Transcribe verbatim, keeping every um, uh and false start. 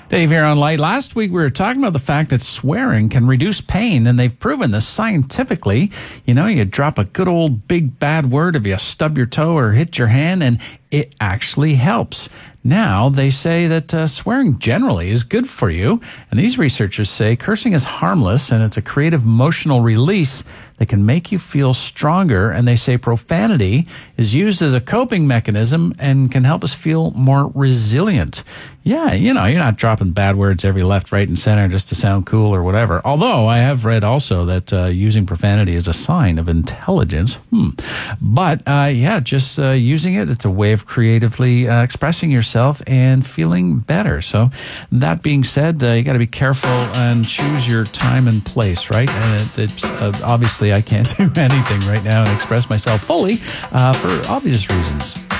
Dave here on Light. Last week we were talking about the fact that swearing can reduce pain, and they've proven this scientifically. You know, you drop a good old big bad word if you stub your toe or hit your hand, and it actually helps. Now, they say that uh, swearing generally is good for you, and these researchers say cursing is harmless, and it's a creative emotional release that can make you feel stronger, and they say profanity is used as a coping mechanism and can help us feel more resilient. Yeah, you know, you're not dropping bad words every left, right, and center just to sound cool or whatever. Although I have read also that uh, using profanity is a sign of intelligence. Hmm. But, uh, yeah, just uh, using it, it's a way of creatively uh, expressing yourself and feeling better. So that being said, uh, you got to be careful and choose your time and place, right? And it, it's uh, obviously I can't do anything right now and express myself fully uh, for obvious reasons.